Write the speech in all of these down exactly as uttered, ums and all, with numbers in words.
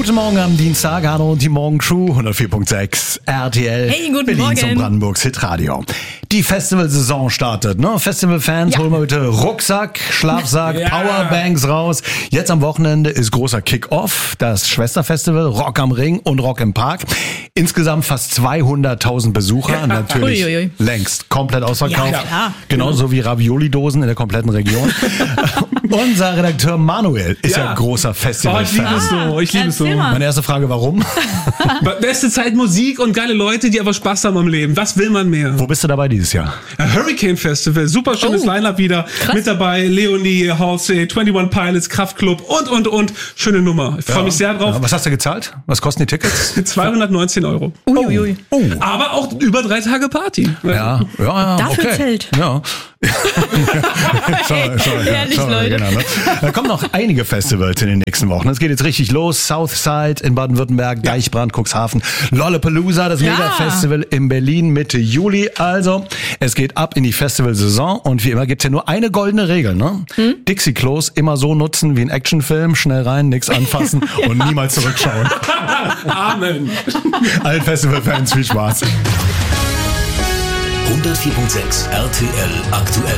Guten Morgen am Dienstag, hallo und die Morgenshow, hundertvier Komma sechs R T L, hey, guten Berlin Morgen. zum Brandenburgs Hitradio. Die Festivalsaison startet, ne? Festivalfans, Ja. holen wir bitte Rucksack, Schlafsack, Ja. Powerbanks raus. Jetzt am Wochenende ist großer Kick-Off, das Schwesterfestival, Rock am Ring und Rock im Park. Insgesamt fast zweihunderttausend Besucher, natürlich Uiuiui. längst komplett ausverkauft. Ja, klar. Genauso wie Ravioli-Dosen in der kompletten Region. Unser Redakteur Manuel ist ja, Ja. großer Oh, ich liebe Festivalfan. es so, ich liebe es so. Erzähl mal. Meine erste Frage, warum? Beste Zeit Musik und geile Leute, die aber Spaß haben am Leben. Was will man mehr? Wo bist du dabei dieses Jahr? Hurricane Festival, super schönes Oh, Line-Up wieder. krass. Mit dabei Leonie, Halsey, einundzwanzig Pilots, Kraftklub und, und, und. Schöne Nummer. Ich freue mich sehr drauf. Ja, was hast du gezahlt? Was kosten die Tickets? zweihundertneunzehn Euro. Uiuiui. Oh. Aber auch über drei Tage Party. Ja, ja, ja. Dafür okay. Zelt. Ja. schau, schau, Ehrlich, schau, Leute. Genau, ne? Da kommen noch einige Festivals in den nächsten Wochen. Es geht jetzt richtig los. Southside in Baden-Württemberg, Deichbrand, Cuxhaven, Lollapalooza, das Ja. Mega-Festival in Berlin Mitte Juli. Also, es geht ab in die Festivalsaison und wie immer gibt's ja nur eine goldene Regel, ne? Hm? Dixie-Klos immer so nutzen wie ein Actionfilm, schnell rein, nix anfassen und niemals zurückschauen. Amen. Allen Festivalfans viel Spaß. hundertvier Komma sechs R T L aktuell.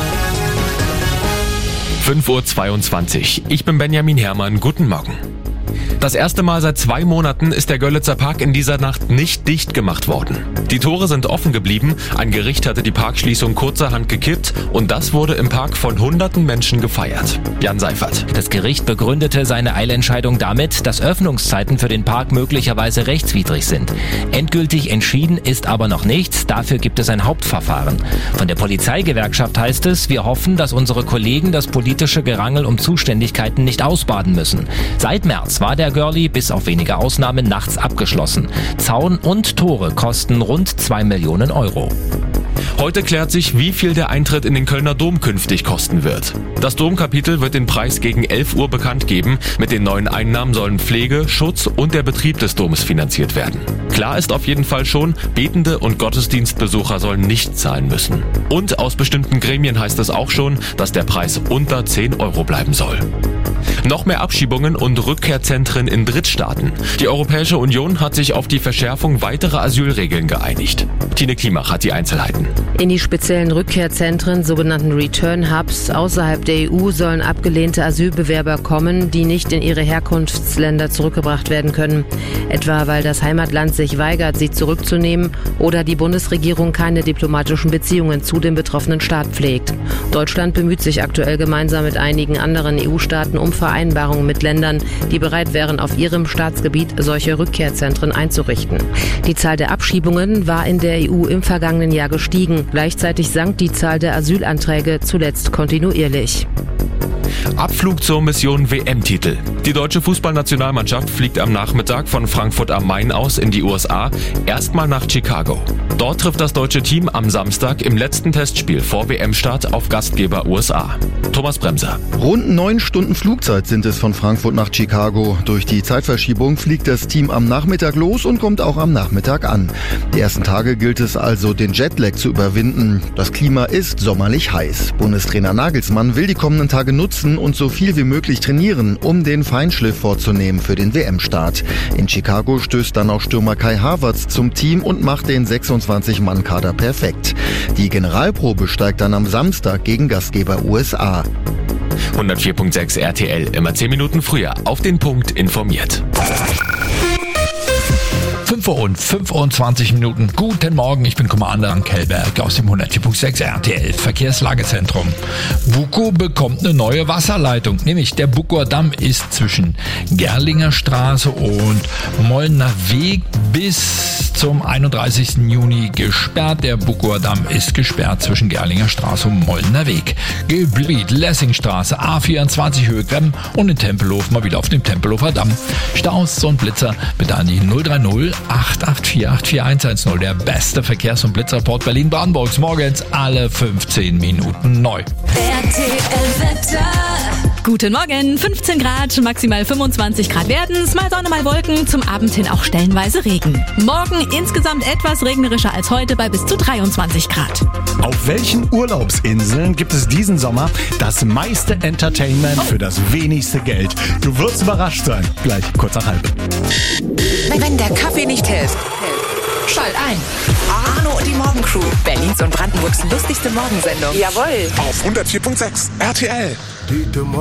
fünf Uhr zweiundzwanzig. Ich bin Benjamin Herrmann. Guten Morgen. Das erste Mal seit zwei Monaten ist der Görlitzer Park in dieser Nacht nicht dicht gemacht worden. Die Tore sind offen geblieben, ein Gericht hatte die Parkschließung kurzerhand gekippt und das wurde im Park von hunderten Menschen gefeiert. Jan Seifert. Das Gericht begründete seine Eilentscheidung damit, dass Öffnungszeiten für den Park möglicherweise rechtswidrig sind. Endgültig entschieden ist aber noch nichts, dafür gibt es ein Hauptverfahren. Von der Polizeigewerkschaft heißt es, wir hoffen, dass unsere Kollegen das politische Gerangel um Zuständigkeiten nicht ausbaden müssen. Seit März war der Görli bis auf wenige Ausnahmen nachts abgeschlossen. Zaun und Tore kosten rund zwei Millionen Euro. Heute klärt sich, wie viel der Eintritt in den Kölner Dom künftig kosten wird. Das Domkapitel wird den Preis gegen elf Uhr bekannt geben. Mit den neuen Einnahmen sollen Pflege, Schutz und der Betrieb des Domes finanziert werden. Klar ist auf jeden Fall schon, Betende und Gottesdienstbesucher sollen nicht zahlen müssen. Und aus bestimmten Gremien heißt es auch schon, dass der Preis unter zehn Euro bleiben soll. Noch mehr Abschiebungen und Rückkehrzentren in Drittstaaten. Die Europäische Union hat sich auf die Verschärfung weiterer Asylregeln geeinigt. Tine Klimach hat die Einzelheiten. In die speziellen Rückkehrzentren, sogenannten Return Hubs, außerhalb der E U sollen abgelehnte Asylbewerber kommen, die nicht in ihre Herkunftsländer zurückgebracht werden können. Etwa weil das Heimatland sich weigert, sie zurückzunehmen oder die Bundesregierung keine diplomatischen Beziehungen zu dem betroffenen Staat pflegt. Deutschland bemüht sich aktuell gemeinsam mit einigen anderen E U-Staaten um Vereinbarungen mit Ländern, die bereit wären, auf ihrem Staatsgebiet solche Rückkehrzentren einzurichten. Die Zahl der Abschiebungen war in der E U im vergangenen Jahr gestiegen. Gleichzeitig sank die Zahl der Asylanträge zuletzt kontinuierlich. Abflug zur Mission W M-Titel. Die deutsche Fußballnationalmannschaft fliegt am Nachmittag von Frankfurt am Main aus in die U S A, erstmal nach Chicago. Dort trifft das deutsche Team am Samstag im letzten Testspiel vor W M-Start auf Gastgeber U S A. Thomas Bremser. Rund neun Stunden Flugzeit sind es von Frankfurt nach Chicago. Durch die Zeitverschiebung fliegt das Team am Nachmittag los und kommt auch am Nachmittag an. Die ersten Tage gilt es also, den Jetlag zu überwinden. Das Klima ist sommerlich heiß. Bundestrainer Nagelsmann will die kommenden Tage nutzen und so viel wie möglich trainieren, um den Feinschliff vorzunehmen für den W M-Start. In Chicago stößt dann auch Stürmer Kai Havertz zum Team und macht den sechsundzwanzig-Mann-Kader perfekt. Die Generalprobe steigt dann am Samstag gegen Gastgeber U S A. hundertvier Komma sechs R T L, immer zehn Minuten früher, auf den Punkt informiert. fünf Uhr und fünfundzwanzig Minuten. Guten Morgen, ich bin Commander Kellberg aus dem hundertvier Komma sechs R T L Verkehrslagezentrum. Bukow bekommt eine neue Wasserleitung, nämlich der Bukower Damm ist zwischen Gerlinger Straße und Mollner Weg bis zum einunddreißigsten Juni gesperrt. Der Bukower Damm ist gesperrt zwischen Gerlinger Straße und Mollner Weg. Gebiet Lessingstraße, A vierundzwanzig Höhe Gremm und in Tempelhof mal wieder auf dem Tempelhofer Damm. Staus und Blitzer bitte an die null drei null acht acht vier acht vier eins eins null. Der beste Verkehrs- und Blitzreport Berlin-Brandenburgs morgens alle fünfzehn Minuten neu. R T L Wetter. Guten Morgen, fünfzehn Grad, maximal fünfundzwanzig Grad werden's, mal Sonne, mal Wolken, zum Abend hin auch stellenweise Regen. Morgen insgesamt etwas regnerischer als heute bei bis zu dreiundzwanzig Grad. Auf welchen Urlaubsinseln gibt es diesen Sommer das meiste Entertainment für das wenigste Geld? Du wirst überrascht sein. Gleich kurz nach halb. Wenn der Kaffee nicht hilft, schalt ein. Arno und die Morgencrew. Berlins und Brandenburgs lustigste Morgensendung. Jawohl. Auf hundertvier Komma sechs R T L.